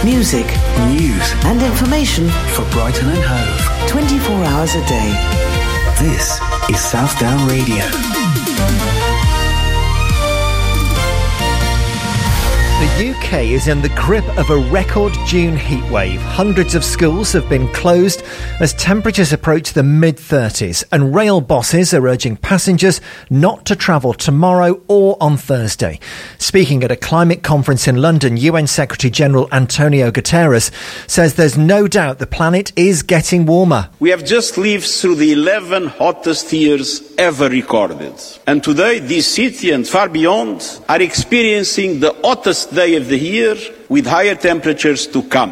Music, news and information for Brighton and Hove. 24 hours a day. This is Southdown Radio. The UK is in the grip of a record June heatwave. Hundreds of schools have been closed as temperatures approach the mid-30s, and rail bosses are urging passengers not to travel tomorrow or on Thursday. Speaking at a climate conference in London, UN Secretary-General Antonio Guterres says there's no doubt the planet is getting warmer. We have just lived through the 11 hottest years ever recorded. And today, this city and far beyond are experiencing the hottest day of the year with higher temperatures to come.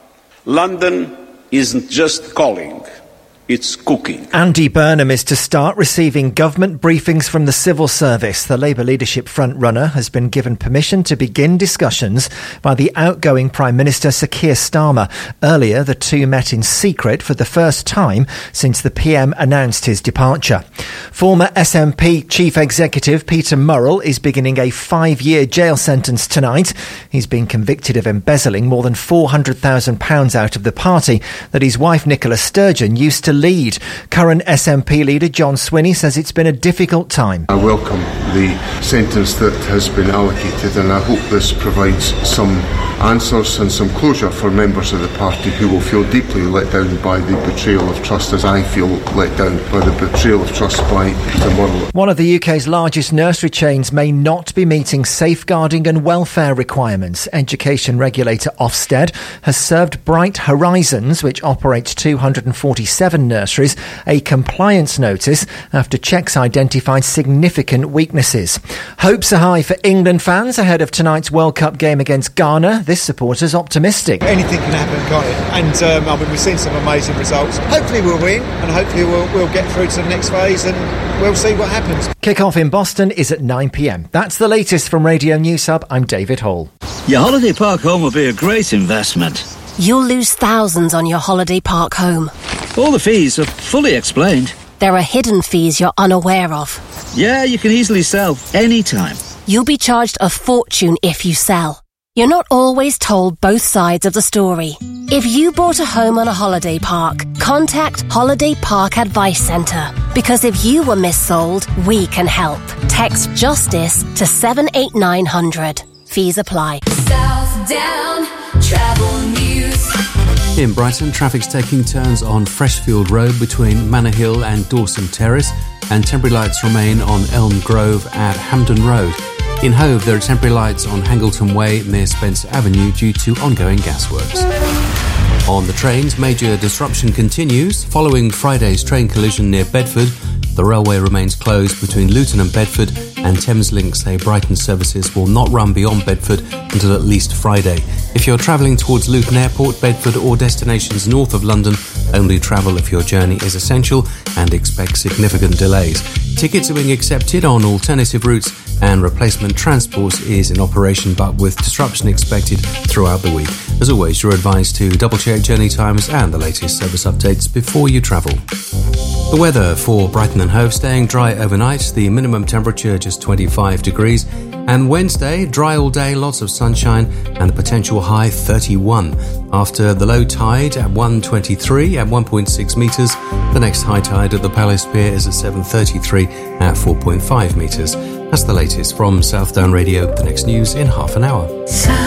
London isn't just calling, it's cooking. Andy Burnham is to start receiving government briefings from the civil service. The Labour leadership frontrunner has been given permission to begin discussions by the outgoing Prime Minister Sir Keir Starmer. Earlier, the two met in secret for the first time since the PM announced his departure. Former SNP Chief Executive Peter Murrell is beginning a 5-year jail sentence tonight. He's been convicted of embezzling more than £400,000 out of the party that his wife Nicola Sturgeon used to lead. Current SNP leader John Swinney says it's been a difficult time. I welcome the sentence that has been allocated, and I hope this provides some answers and some closure for members of the party who will feel deeply let down by the betrayal of trust, as I feel let down by the betrayal of trust by Peter Murrell. One of the UK's largest nursery chains may not be meeting safeguarding and welfare requirements. Education regulator Ofsted has served Bright Horizons, which operates 247 nurseries, a compliance notice after checks identified significant weaknesses. Hopes are high for England fans ahead of tonight's World Cup game against Ghana. This supporter's optimistic. Anything can happen, can't it? And we've seen some amazing results. Hopefully we'll win, and hopefully we'll get through to the next phase, and we'll see what happens. Kick-off in Boston is at 9 p.m. That's the latest from Radio News Hub. I'm David Hall. Your holiday park home will be a great investment. You'll lose thousands on your holiday park home. All the fees are fully explained. There are hidden fees you're unaware of. Yeah, you can easily sell anytime. You'll be charged a fortune if you sell. You're not always told both sides of the story. If you bought a home on a holiday park, contact Holiday Park Advice Centre. Because if you were missold, we can help. Text JUSTICE to 78900. Fees apply. Southdown Travel News. In Brighton, traffic's taking turns on Freshfield Road between Manor Hill and Dawson Terrace, and temporary lights remain on Elm Grove at Hampden Road. In Hove, there are temporary lights on Hangleton Way near Spencer Avenue due to ongoing gasworks. On the trains, major disruption continues. Following Friday's train collision near Bedford, the railway remains closed between Luton and Bedford, and Thameslink say Brighton services will not run beyond Bedford until at least Friday. If you're travelling towards Luton Airport, Bedford or destinations north of London, only travel if your journey is essential and expect significant delays. Tickets are being accepted on alternative routes and replacement transport is in operation, but with disruption expected throughout the week. As always, you're advised to double-check journey times and the latest service updates before you travel. The weather for Brighton and Hove: staying dry overnight, the minimum temperature just 25 degrees. And Wednesday, dry all day, lots of sunshine and the potential high 31. After the low tide at 1:23 at 1.6 metres, the next high tide at the Palace Pier is at 7:33 at 4.5 metres. That's the latest from Southdown Radio. The next news in half an hour.